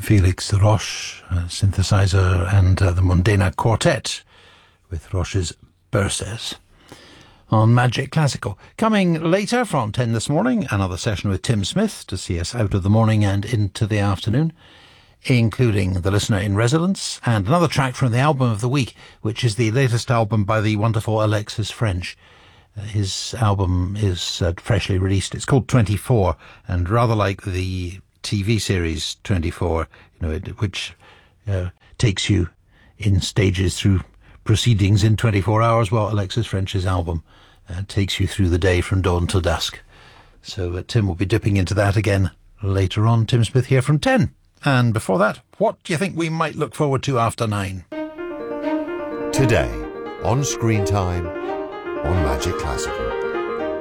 Felix Roche, synthesizer, and the Mundana Quartet with Roche's Berces on Magic Classical. Coming later from 10 this morning, another session with Tim Smith to see us out of the morning and into the afternoon, including The Listener in Residence, and another track from the album of the week, which is the latest album by the wonderful Alexis French. His album is freshly released. It's called 24, and rather like the TV series 24, which takes you in stages through proceedings in 24 hours. Well, Alexis French's album takes you through the day from dawn till dusk. So Tim will be dipping into that again later on. Tim Smith here from 10. And before that, what do you think we might look forward to after 9? Today, on Screen Time, on Magic Classical.